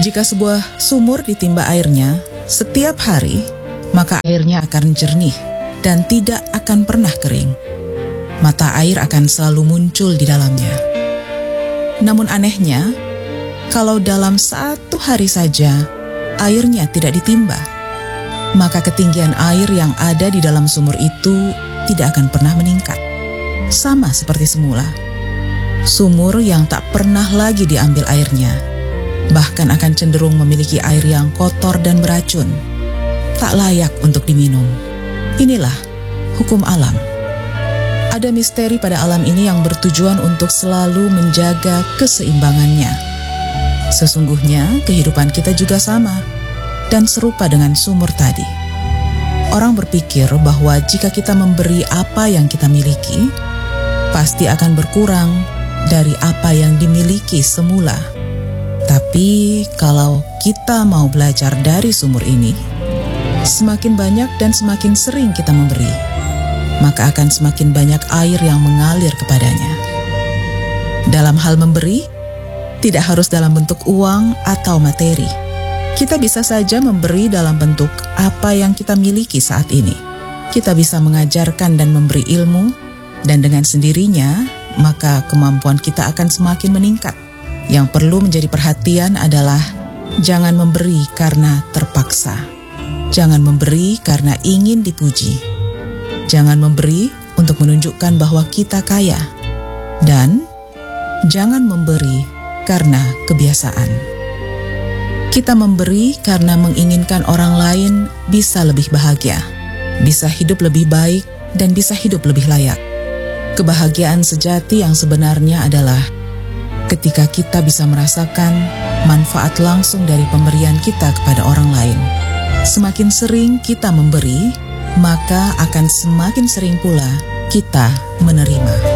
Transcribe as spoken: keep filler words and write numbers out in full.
Jika sebuah sumur ditimba airnya setiap hari, maka airnya akan jernih dan tidak akan pernah kering. Mata air akan selalu muncul di dalamnya. Namun anehnya, kalau dalam satu hari saja airnya tidak ditimba, maka ketinggian air yang ada di dalam sumur itu tidak akan pernah meningkat. Sama seperti semula, sumur yang tak pernah lagi diambil airnya, bahkan akan cenderung memiliki air yang kotor dan beracun, tak layak untuk diminum. Inilah hukum alam. Ada misteri pada alam ini yang bertujuan untuk selalu menjaga keseimbangannya. Sesungguhnya kehidupan kita juga sama dan serupa dengan sumur tadi. Orang berpikir bahwa jika kita memberi apa yang kita miliki, pasti akan berkurang dari apa yang dimiliki semula. Tapi kalau kita mau belajar dari sumur ini, semakin banyak dan semakin sering kita memberi, maka akan semakin banyak air yang mengalir kepadanya. Dalam hal memberi, tidak harus dalam bentuk uang atau materi. Kita bisa saja memberi dalam bentuk apa yang kita miliki saat ini. Kita bisa mengajarkan dan memberi ilmu, dan dengan sendirinya, maka kemampuan kita akan semakin meningkat. Yang perlu menjadi perhatian adalah jangan memberi karena terpaksa. Jangan memberi karena ingin dipuji. Jangan memberi untuk menunjukkan bahwa kita kaya. Dan jangan memberi karena kebiasaan. Kita memberi karena menginginkan orang lain bisa lebih bahagia, bisa hidup lebih baik, dan bisa hidup lebih layak. Kebahagiaan sejati yang sebenarnya adalah ketika kita bisa merasakan manfaat langsung dari pemberian kita kepada orang lain. Semakin sering kita memberi, maka akan semakin sering pula kita menerima.